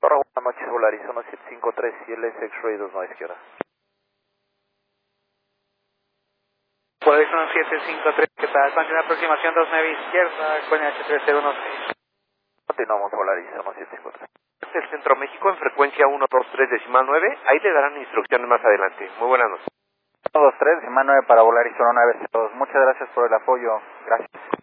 Hola, buenas noches, Volaris 1753 y el X-Ray 29 izquierda. Volaris 1753, ¿qué tal? Continúa aproximación 29 izquierda, con H3016. Continuamos, Volaris 1753. El Centro México en frecuencia 123.9, ahí le darán instrucciones más adelante. Muy buenas noches. 123, 9 para Volaris 1902. Muchas gracias por el apoyo. Gracias.